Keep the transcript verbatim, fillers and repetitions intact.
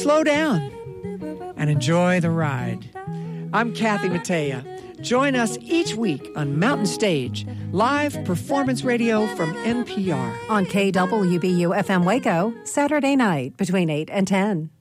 slow down and enjoy the ride. I'm Kathy Mattea. Join us each week on Mountain Stage, live performance radio from N P R. On K W B U F M Waco, Saturday night between eight and ten.